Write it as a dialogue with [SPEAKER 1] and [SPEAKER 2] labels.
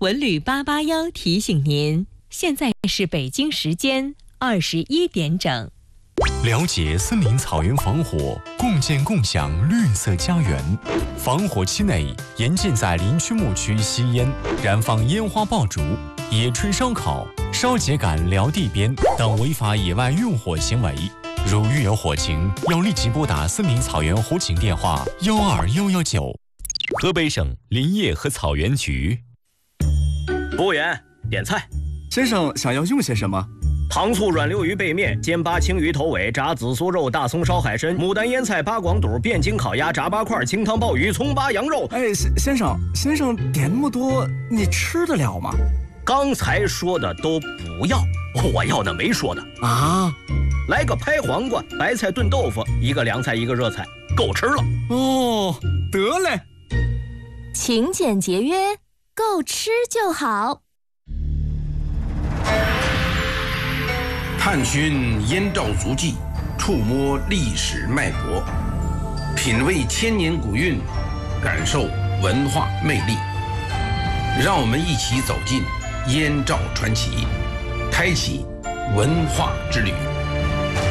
[SPEAKER 1] 文旅881提醒您，现在是北京时间21点整。
[SPEAKER 2] 了解森林草原防火，共建共享绿色家园。防火期内，严禁在林区牧区吸烟、燃放烟花爆竹、野炊烧烤、烧秸秆撩地边等违法野外用火行为。如遇有火情，要立即拨打森林草原火警电话12119。河北省林业和草原局。
[SPEAKER 3] 服务员，点菜。
[SPEAKER 4] 先生想要用些什么？
[SPEAKER 3] 糖醋软溜鱼背面、煎八青鱼头尾、炸紫苏肉、大葱烧海参、牡丹腌菜、八广肚、汴京烤鸭、炸八块、清汤鲍鱼、葱八羊肉。
[SPEAKER 4] 哎，先生点那么多，你吃得了吗？
[SPEAKER 3] 刚才说的都不要，我要的没说的
[SPEAKER 4] 啊。
[SPEAKER 3] 来个拍黄瓜、白菜炖豆腐，一个凉菜一个热菜，够吃了。
[SPEAKER 4] 哦，得嘞。
[SPEAKER 5] 勤俭节约，够吃就好。
[SPEAKER 6] 探寻燕赵足迹，触摸历史脉搏，品味千年古韵，感受文化魅力。让我们一起走进燕赵传奇，开启文化之旅。